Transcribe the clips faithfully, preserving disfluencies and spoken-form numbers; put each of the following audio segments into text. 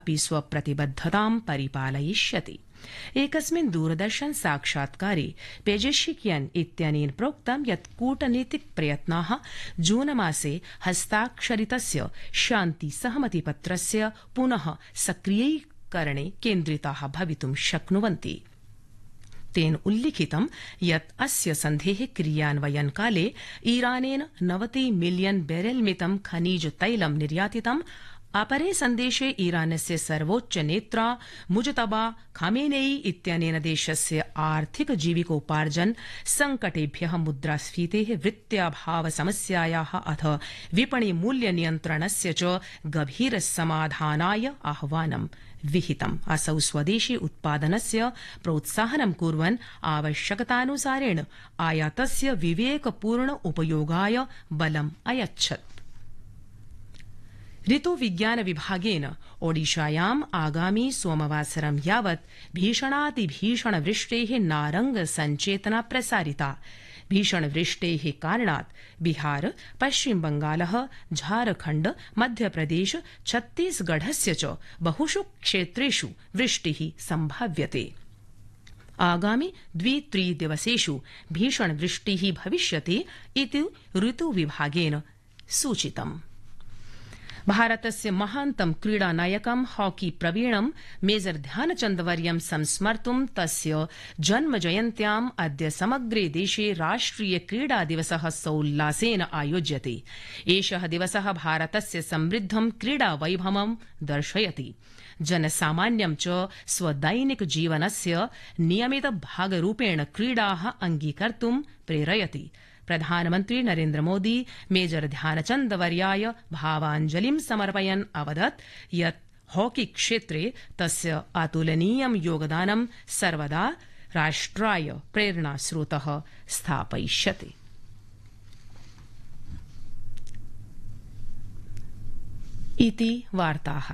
अपि स्वप्रतिबद्धतां परिपालयिष्यति। एकस्मिन् दूरदर्शन साक्षात्कारे पेजेशिकियन इत्यनेन प्रोक्तं यत् कूटनीतिक प्रयत्नाः जूनमासे हस्ताक्षरितस्य शान्ति सहमतिपत्रस्य पुनः सक्रियीकरणे केन्द्रिताः भवितुं शक्नुवन्ति। तेन उल्लिखितं यत् अस्य सन्धेः क्रियान्वयनकाले ईरानेन नवति मिलियन बैरल मितं खनिज तैलं निर्यातितम्। अपरे सन्देशे ईरानस्य सर्वोच्च नेत्रा मुजतबा खामेनेई इत्यनेन देशस्य आर्थिक जीविकोपार्जन संकटेभ्यः मुद्रास्फीतेः वृत्त्याभाव समस्यायाः अथ विपणि मूल्य नियन्त्रणस्य च गभीर समाधानाय आह्वानं विहितम्। असौ स्वदेशी उत्पादनस्य प्रोत्साहनं कुर्वन् आवश्यकतानुसारेण आयातस्य विवेकपूर्ण उपयोगाय बलम् अयच्छत्। ऋतु विज्ञान विभागेन ओडिशायाम् आगामी सोमवासरं यावत् भीषणातिभीषण वृष्टेः नारंग संचेतना प्रसारिता। भीषण वृष्टेः कारणात् बिहार, पश्चिम बंगालः, झारखण्ड, मध्यप्रदेश, छत्तीसगढ़स्य च बहुषु क्षेत्रेषु वृष्टिः सम्भाव्यते। आगामि द्वि त्रि दिवसेषु भीषण वृष्टिः भविष्यति इति ऋतु विभागेन सूचितम्। भारतस्य महान्तं क्रीडानायकं हॉकी प्रवीणं मेजर ध्यानचन्दवर्यं संस्मर्तुं तस्य जन्मजयन्त्याम् अद्य समग्रे देशे राष्ट्रिय क्रीडा दिवसः सोल्लासेन आयोज्यते। एषः दिवसः भारतस्य समृद्धं क्रीडा वैभवं दर्शयति। जनसामान्यं च स्वदैनिक जीवनस्य नियमित भागरूपेण क्रीडाः अङ्गीकर्तुं प्रेरयति। प्रधानमन्त्री नरेन्द्र मोदी मेजर ध्यानचन्दवर्याय भावाञ्जलिं समर्पयन् अवदत् यत् हॉकी क्षेत्रे तस्य अतुलनीयं योगदानं सर्वदा राष्ट्राय प्रेरणास्रोतः स्थापयिष्यति। इति वार्ताः।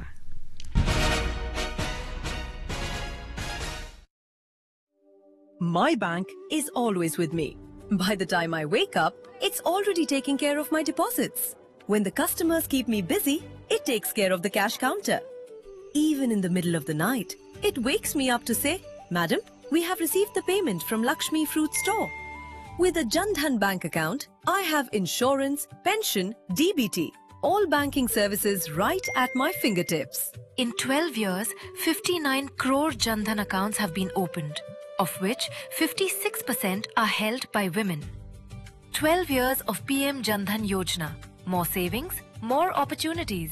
My bank is always with me. By the time I wake up, it's already taking care of my deposits. When the customers keep me busy, it takes care of the cash counter. Even in the middle of the night, it wakes me up to say, Madam, we have received the payment from Lakshmi Fruit Store. With a Jan Dhan bank account, I have insurance, pension, D B T, all banking services right at my fingertips. In twelve years, fifty-nine crore Jan Dhan accounts have been opened, of which fifty-six percent are held by women. twelve years of P M Jan Dhan Yojana. More savings, more opportunities.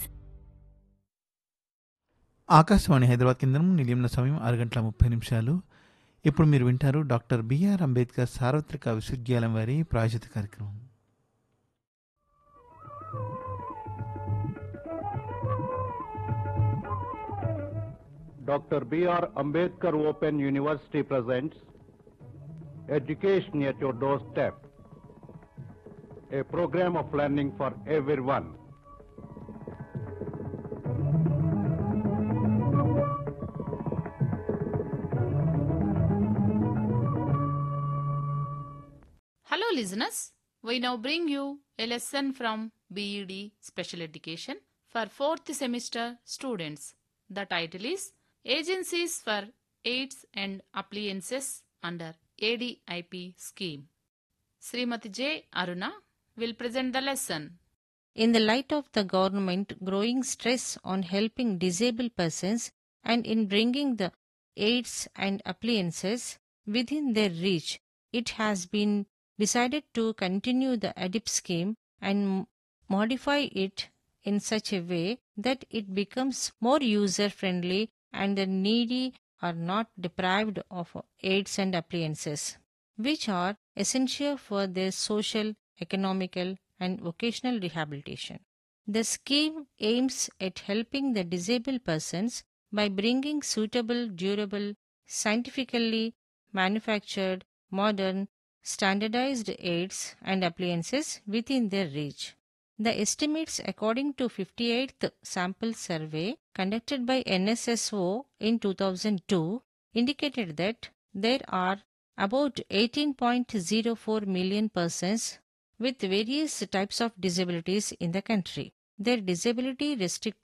Akashvani Hyderabad కేంద్రం నిలయంలో సమయం ఆరు గంటల ముప్పై నిమిషాలు. ఇప్పుడు మీరు వింటారు డాక్టర్ బిఆర్ అంబేద్కర్ సార్వత్రిక విశ్వవిద్యాలయం వారి ప్రాయోజిత కార్యక్రమం. Doctor B R Ambedkar Open University presents Education at Your Doorstep, a program of learning for everyone. Hello listeners, we now bring you a lesson from B E D Special Education for fourth semester students. The title is Agencies for Aids and Appliances under A D I P scheme. Srimati J. Aruna will present the lesson. In the light of the government growing stress on helping disabled persons and in bringing the aids and appliances within their reach, it has been decided to continue the A D I P scheme and modify it in such a way that it becomes more user-friendly and the needy are not deprived of aids and appliances, which are essential for their social, economical, and vocational rehabilitation. The scheme aims at helping the disabled persons by bringing suitable, durable, scientifically manufactured, modern, standardized aids and appliances within their reach. The estimates according to fifty-eighth sample survey conducted by N S S O in two thousand two indicated that there are about eighteen point zero four million persons with various types of disabilities in the country. Their disability restricted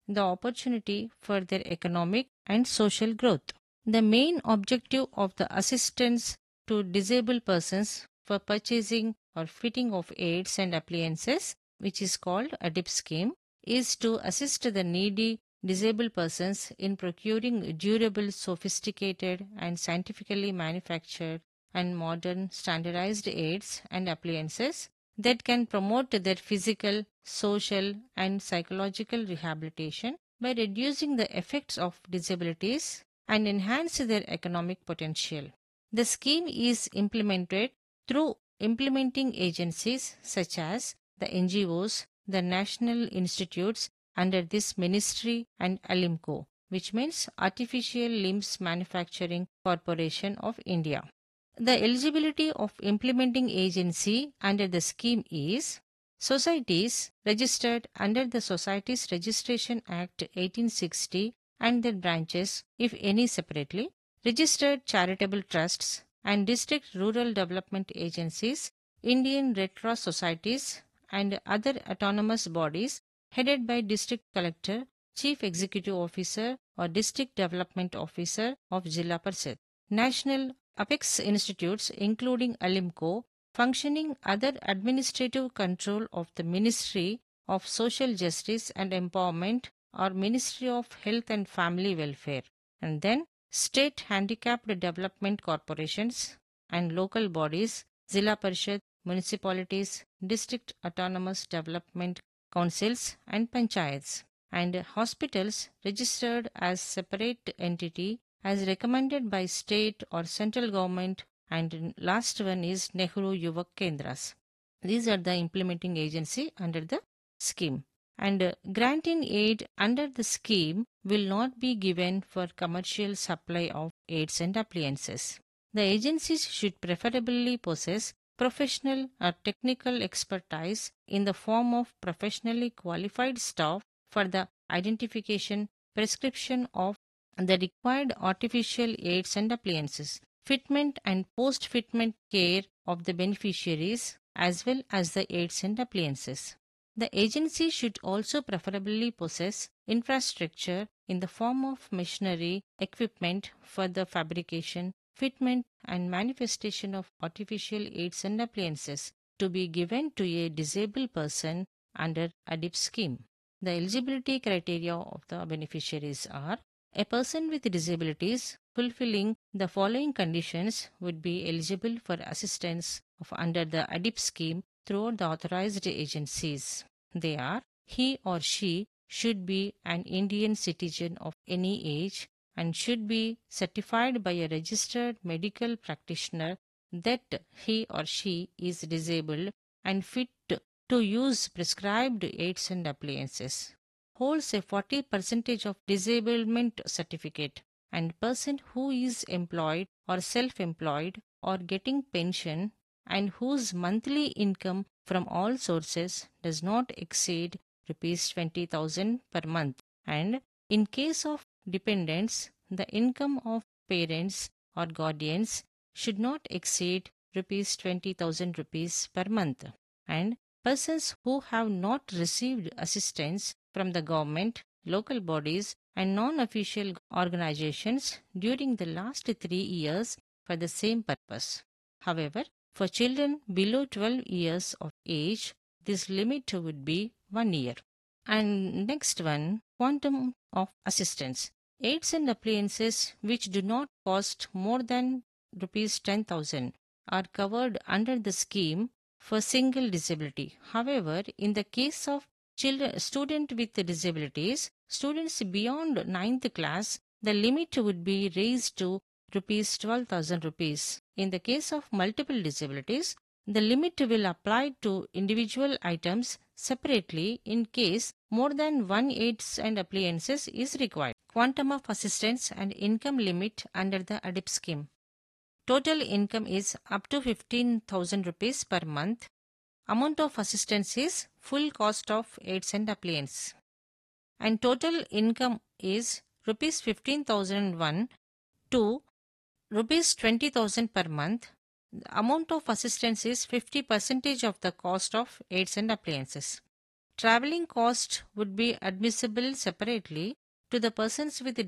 the opportunity for their economic and social growth. The main objective of the assistance to disabled persons for purchasing or fitting of aids and appliances, which is called a D I P scheme, is to assist the needy disabled persons in procuring durable, sophisticated, and scientifically manufactured and modern standardized aids and appliances that can promote their physical, social, and psychological rehabilitation by reducing the effects of disabilities and enhance their economic potential. The scheme is implemented through implementing agencies such as the N G Os, the national institutes under this ministry, and ALIMCO, which means Artificial Limbs Manufacturing Corporation of India. The eligibility of implementing agency under the scheme is societies registered under the Societies Registration Act eighteen sixty and their branches, if any separately, registered charitable trusts and district rural development agencies, Indian Red Cross societies, and other autonomous bodies headed by district collector, chief executive officer, or district development officer of Jilla Parishad. National apex institutes including ALIMCO functioning under administrative control of the Ministry of Social Justice and Empowerment or Ministry of Health and Family Welfare, and then state handicapped development corporations and local bodies, Zilla Parishad, municipalities, district autonomous development councils and panchayats, and hospitals registered as separate entity as recommended by state or central government, and last one is Nehru Yuvak Kendras. These are the implementing agency under the scheme. And uh, granting aid under the scheme will not be given for commercial supply of aids and appliances. The agencies should preferably possess professional or technical expertise in the form of professionally qualified staff for the identification, prescription of the required artificial aids and appliances, fitment and post-fitment care of the beneficiaries, as well as the aids and appliances. The agency should also preferably possess infrastructure in the form of machinery, equipment for the fabrication, fitment and manifestation of artificial aids and appliances to be given to a disabled person under a D I P scheme. The eligibility criteria of the beneficiaries are: a person with disabilities fulfilling the following conditions would be eligible for assistance of under the A D I P scheme through the authorized agencies. They are: he or she should be an Indian citizen of any age and should be certified by a registered medical practitioner that he or she is disabled and fit to use prescribed aids and appliances, holds a forty percent of disablement certificate, and person who is employed or self-employed or getting pension and whose monthly income from all sources does not exceed rupees twenty thousand per month, and in case of dependents, the income of parents or guardians should not exceed rupees twenty thousand rupees per month, and persons who have not received assistance from the government, local bodies, and non-official organizations during the last three years for the same purpose. However, for children below twelve years of age, this limit would be one year. And next one, quantum of assistance. Aids and appliances which do not cost more than rupees ten thousand are covered under the scheme for single disability. However, in the case of children, student with disabilities, students beyond ninth class, the limit would be raised to rupees twelve thousand rupees. In the case of multiple disabilities, the limit will apply to individual items separately in case more than one aids and appliances is required. Quantum of assistance and income limit under the A D I P scheme. Total income is up to fifteen thousand rupees per month. Amount of assistance is full cost of aids and appliances. And total income is rupees fifteen thousand one to rupees twenty thousand per month. The amount of assistance is fifty percent of the cost of aids and appliances. traveling cost would be admissible separately to the persons with